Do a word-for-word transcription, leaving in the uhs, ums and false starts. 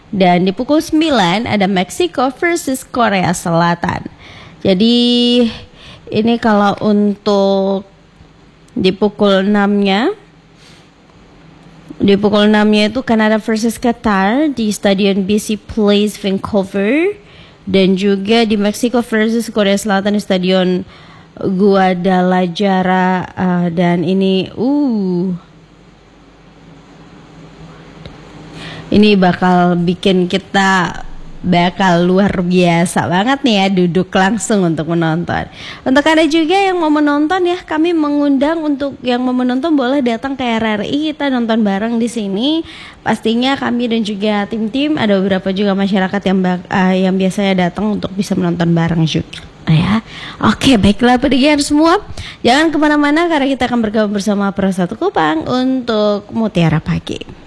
Dan di pukul sembilan ada Meksiko versus Korea Selatan. Jadi ini kalau untuk di pukul enam-nya, di pukul enam-nya itu Kanada versus Qatar di Stadion B C Place Vancouver. Dan juga di Meksiko versus Korea Selatan di Stadion Guadalajara. uh, Dan ini uh Ini bakal bikin kita bakal luar biasa banget nih ya, duduk langsung untuk menonton. Untuk Anda juga yang mau menonton ya, kami mengundang untuk yang mau menonton boleh datang ke R R I, kita nonton bareng di sini. Pastinya kami dan juga tim-tim, ada beberapa juga masyarakat yang uh, yang biasanya datang untuk bisa menonton bareng juga. Ya, oke, baiklah pendengar semua, jangan kemana-mana karena kita akan bergabung bersama Pro Satu Kupang untuk Mutiara Pagi.